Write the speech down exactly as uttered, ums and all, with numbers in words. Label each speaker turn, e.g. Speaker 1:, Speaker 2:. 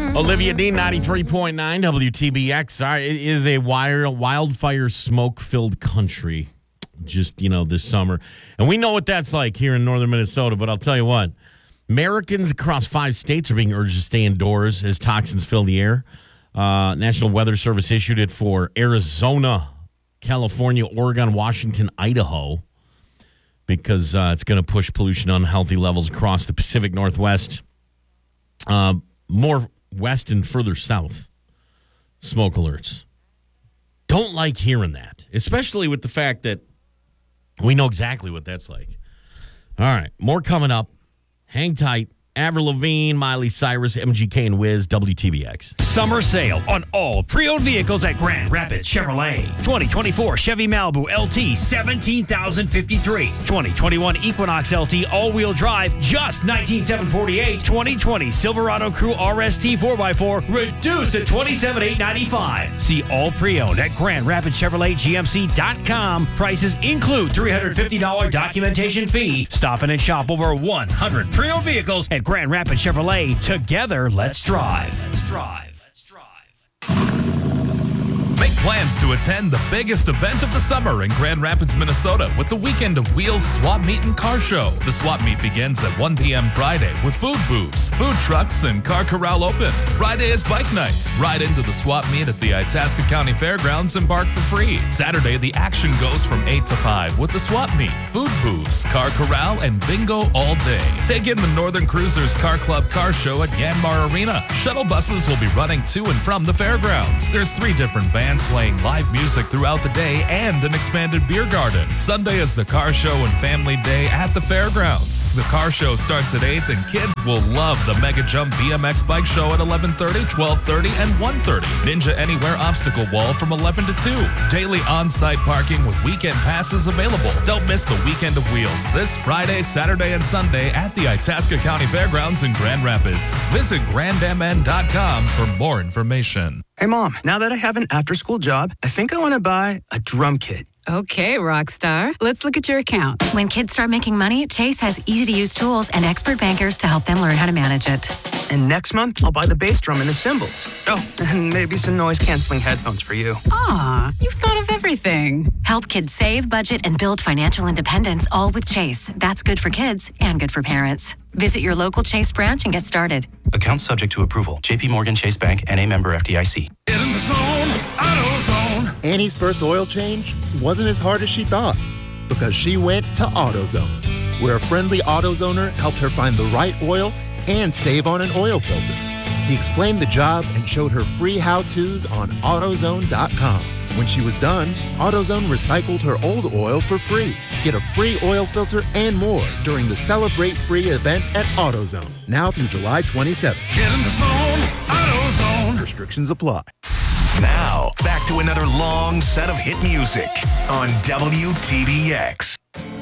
Speaker 1: Olivia Dean, ninety-three point nine W T B X. All right, it is a wire, wildfire smoke-filled country just, you know, this summer. And we know what that's like here in northern Minnesota, but I'll tell you what. Americans across five states are being urged to stay indoors as toxins fill the air. Uh, National Weather Service issued it for Arizona, California, Oregon, Washington, Idaho, because uh, it's going to push pollution unhealthy levels across the Pacific Northwest, uh, more west and further south. Smoke alerts. Don't like hearing that, especially with the fact that we know exactly what that's like. All right, more coming up. Hang tight. Avril Lavigne, Miley Cyrus, M G K and Wiz, W T B X.
Speaker 2: Summer sale on all pre-owned vehicles at Grand Rapids Chevrolet. twenty twenty-four Chevy Malibu L T, seventeen thousand fifty-three dollars. twenty twenty-one Equinox L T all-wheel drive, just nineteen thousand seven hundred forty-eight dollars. twenty twenty Silverado Crew R S T four by four, reduced to twenty-seven thousand eight hundred ninety-five dollars. See all pre-owned at Grand Rapids Chevrolet G M C dot com. Prices include three hundred fifty dollars documentation fee. Stop in and shop over one hundred pre-owned vehicles at Grand Rapids Chevrolet. Together, let's drive. Let's drive. Let's drive.
Speaker 3: Make plans to attend the biggest event of the summer in Grand Rapids, Minnesota with the Weekend of Wheels Swap Meet and Car Show. The swap meet begins at one p.m. Friday with food booths, food trucks, and car corral open. Friday is bike nights. Ride into the swap meet at the Itasca County Fairgrounds and park for free. Saturday, the action goes from eight to five with the swap meet, food booths, car corral, and bingo all day. Take in the Northern Cruisers Car Club Car Show at Yanmar Arena. Shuttle buses will be running to and from the fairgrounds. There's three different bands playing live music throughout the day and an expanded beer garden. Sunday is the car show and family day at the fairgrounds. The car show starts at eight and kids will love the Mega Jump B M X bike show at eleven thirty, twelve thirty, and one thirty. Ninja Anywhere obstacle wall from eleven to two. Daily on-site parking with weekend passes available. Don't miss the Weekend of Wheels this Friday, Saturday, and Sunday at the Itasca County Fairgrounds in Grand Rapids. Visit grand m n dot com for more information.
Speaker 4: Hey, Mom, now that I have an after-school job, I think I want to buy a drum kit.
Speaker 5: Okay, Rockstar. Let's look at your account.
Speaker 6: When kids start making money, Chase has easy-to-use tools and expert bankers to help them learn how to manage it.
Speaker 4: And next month, I'll buy the bass drum and the cymbals. Oh, and maybe some noise-canceling headphones for you.
Speaker 5: Aw, you've thought of everything.
Speaker 6: Help kids save, budget, and build financial independence, all with Chase. That's good for kids and good for parents. Visit your local Chase branch and get started.
Speaker 7: Account subject to approval. J P Morgan Chase Bank, N A member F D I C.
Speaker 8: Get in the zone, AutoZone.
Speaker 9: Annie's first oil change wasn't as hard as she thought because she went to AutoZone, where a friendly AutoZoner helped her find the right oil and save on an oil filter. He explained the job and showed her free how-tos on AutoZone dot com. When she was done, AutoZone recycled her old oil for free. Get a free oil filter and more during the Celebrate Free event at AutoZone, now through July twenty-seventh.
Speaker 8: Get in the zone, AutoZone.
Speaker 9: Restrictions apply.
Speaker 10: Now, back to another long set of hit music on W T B X.